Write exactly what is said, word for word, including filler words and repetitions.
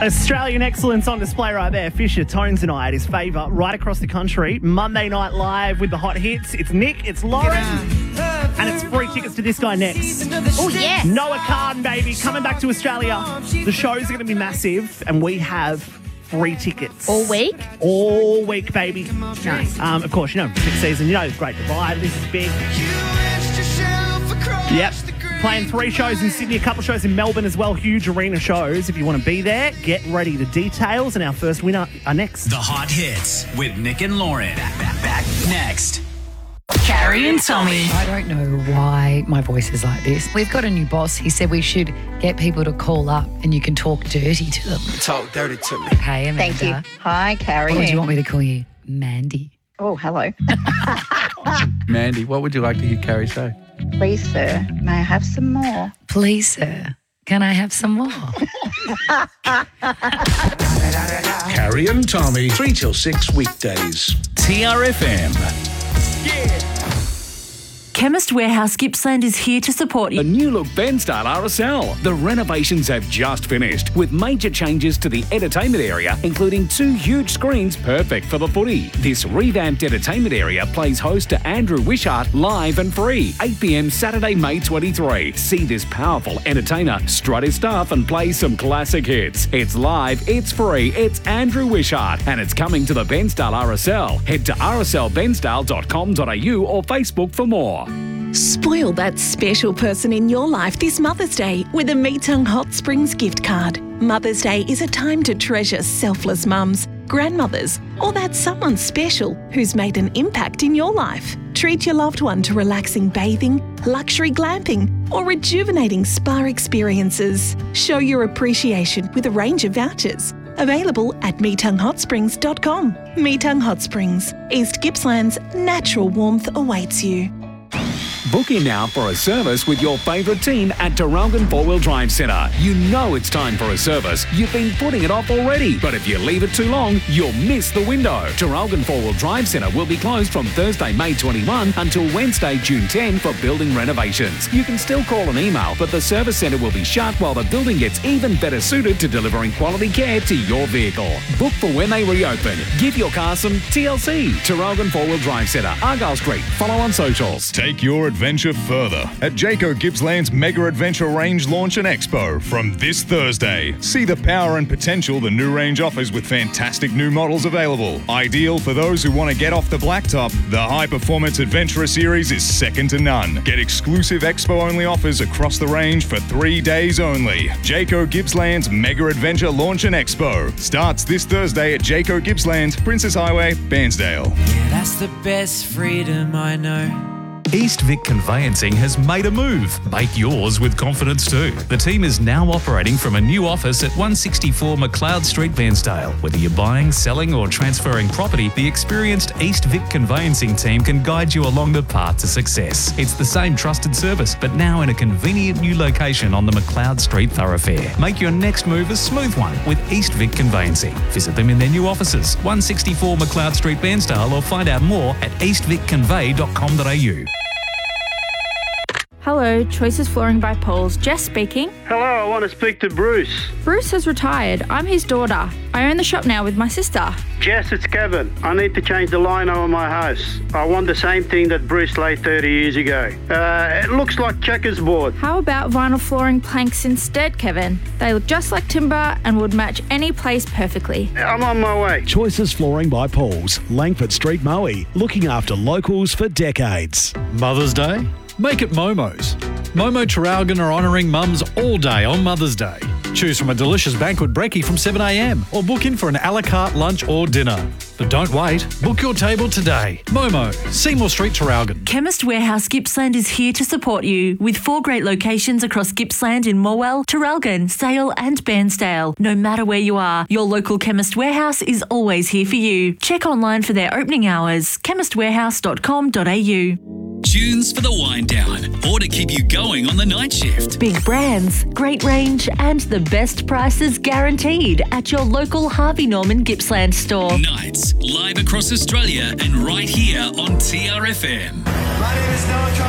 Australian excellence on display right there. Fisher, Tone tonight, his favour right across the country. Monday Night Live with the hot hits. It's Nick, it's Lauren, and it's free tickets to this guy next. Oh, yes. Noah Carden, baby, coming back to Australia. The shows are going to be massive, and we have free tickets. All week? All week, baby. Nice. Um, of course, you know, sixth season, you know, Great Divide. This is big. Yep. Playing three shows in Sydney, a couple of shows in Melbourne as well. Huge arena shows. If you want to be there, get ready. The details and our first winner are next. The Hot Hits with Nick and Lauren. Back, back, back next. Carrie and Tommy. I don't know why my voice is like this. We've got a new boss. He said we should get people to call up and you can talk dirty to them. Talk dirty to me. Hey, Amanda. Thank you. Hi, Carrie. Or do you want me to call you Mandy? Oh, hello. Mandy, what would you like to hear Carrie say? Please, sir, may I have some more? Please, sir, can I have some more? Carrie and Tommy, three till six weekdays. T R F M. Chemist Warehouse Gippsland is here to support you. A new look Bairnsdale R S L. The renovations have just finished with major changes to the entertainment area, including two huge screens perfect for the footy. This revamped entertainment area plays host to Andrew Wishart live and free, eight p.m. Saturday, May twenty-third. See this powerful entertainer strut his stuff and play some classic hits. It's live, it's free, it's Andrew Wishart, and it's coming to the Bairnsdale R S L. Head to r s l bairnsdale dot com dot a u or Facebook for more. Spoil that special person in your life this Mother's Day with a Meetung Hot Springs gift card. Mother's Day is a time to treasure selfless mums, grandmothers, or that someone special who's made an impact in your life. Treat your loved one to relaxing bathing, luxury glamping, or rejuvenating spa experiences. Show your appreciation with a range of vouchers. Available at meetung hot springs dot com. Meetung Hot Springs, East Gippsland's natural warmth awaits you. Book in now for a service with your favourite team at Terralgan Four Wheel Drive Centre. You know it's time for a service. You've been putting it off already. But if you leave it too long, you'll miss the window. Terralgan Four Wheel Drive Centre will be closed from Thursday, May twenty-first until Wednesday, June tenth for building renovations. You can still call and email, but the service centre will be shut while the building gets even better suited to delivering quality care to your vehicle. Book for when they reopen. Give your car some T L C. Terralgan Four Wheel Drive Centre, Argyle Street. Follow on socials. Take your adventure further at Jayco Gippsland's Mega Adventure Range Launch and Expo from this Thursday. See the power and potential the new range offers with fantastic new models available. Ideal for those who want to get off the blacktop, the High Performance Adventurer Series is second to none. Get exclusive expo-only offers across the range for three days only. Jayco Gippsland's Mega Adventure Launch and Expo starts this Thursday at Jayco Gippsland, Princess Highway, Bairnsdale. Yeah, that's the best freedom I know. East Vic Conveyancing has made a move. Make yours with confidence too. The team is now operating from a new office at one sixty-four McLeod Street, Bairnsdale. Whether you're buying, selling or transferring property, the experienced East Vic Conveyancing team can guide you along the path to success. It's the same trusted service, but now in a convenient new location on the McLeod Street thoroughfare. Make your next move a smooth one with East Vic Conveyancing. Visit them in their new offices, one sixty-four McLeod Street, Bairnsdale, or find out more at east vic convey dot com dot a u. Hello, Choices Flooring by Pauls. Jess speaking. Hello, I want to speak to Bruce. Bruce has retired. I'm his daughter. I own the shop now with my sister. Jess, it's Kevin. I need to change the lino on my house. I want the same thing that Bruce laid thirty years ago. Uh, it looks like checkers board. How about vinyl flooring planks instead, Kevin? They look just like timber and would match any place perfectly. I'm on my way. Choices Flooring by Pauls, Langford Street, Moe. Looking after locals for decades. Mother's Day? Make it Momo's. Momo Terralgan are honouring mums all day on Mother's Day. Choose from a delicious banquet brekkie from seven a m or book in for an a la carte lunch or dinner. But don't wait. Book your table today. Momo, Seymour Street, Terralgan. Chemist Warehouse Gippsland is here to support you with four great locations across Gippsland in Morwell, Terralgan, Sale and Bairnsdale. No matter where you are, your local Chemist Warehouse is always here for you. Check online for their opening hours, chemist warehouse dot com dot a u. Tunes for the wind down or to keep you going on the night shift. Big brands, great range and the best prices guaranteed at your local Harvey Norman Gippsland store. Nights live across Australia and right here on T R F M. My name is Noah.